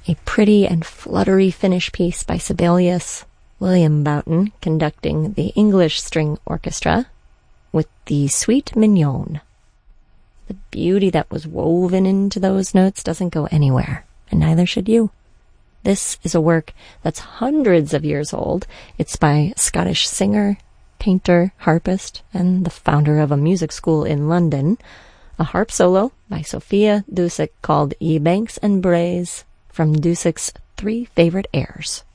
a pretty and fluttery Finnish piece by Sibelius, William Boughton conducting the English String Orchestra with the Suite Mignonne. The beauty that was woven into those notes doesn't go anywhere, and neither should you. This is a work that's hundreds of years old. It's by a Scottish singer, painter, harpist, and the founder of a music school in London. A harp solo by Sophia Dusick called Ye Banks and Braes from Dusick's 3 Favorite Airs.